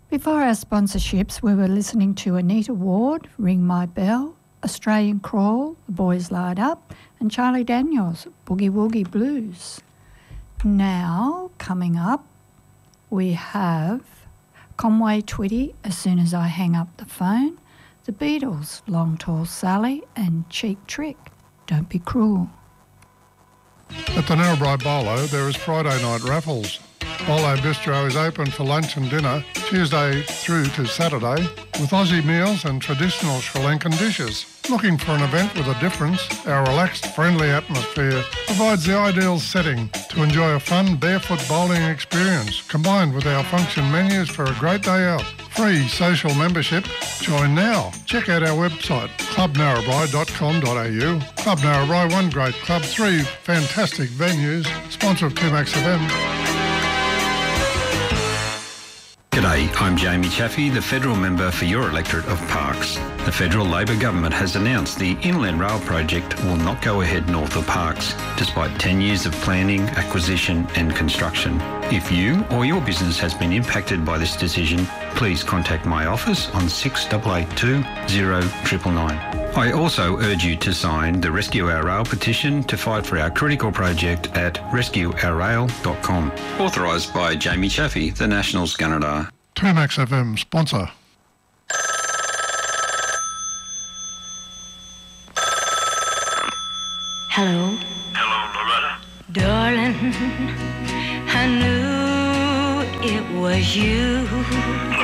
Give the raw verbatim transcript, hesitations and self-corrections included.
Before our sponsorships, we were listening to Anita Ward, Ring My Bell, Australian Crawl, The Boys Light Up, and Charlie Daniels, Boogie Woogie Blues. Now, coming up, we have Conway Twitty, As Soon As I Hang Up the Phone, The Beatles, Long Tall Sally, and Cheap Trick, Don't Be Cruel. At the Narrabri Bolo, there is Friday night raffles. Bolo Bistro is open for lunch and dinner Tuesday through to Saturday with Aussie meals and traditional Sri Lankan dishes. Looking for an event with a difference? Our relaxed, friendly atmosphere provides the ideal setting to enjoy a fun barefoot bowling experience combined with our function menus for a great day out. Free social membership. Join now. Check out our website, club narrabri dot com dot a u. Club Narrabri, one great club, three fantastic venues. Sponsor of two Max F M. G'day, I'm Jamie Chaffey, the federal member for your electorate of Parkes. The federal Labor government has announced the Inland Rail project will not go ahead north of Parkes, despite ten years of planning, acquisition and construction. If you or your business has been impacted by this decision, please contact my office on six eight eight two, zero nine nine nine. I also urge you to sign the Rescue Our Rail petition to fight for our critical project at rescue our rail dot com. Authorised by Jamie Chaffey, the National Scanadar. two Max F M sponsor. Hello. Hello, Loretta. Darling, I knew it was you.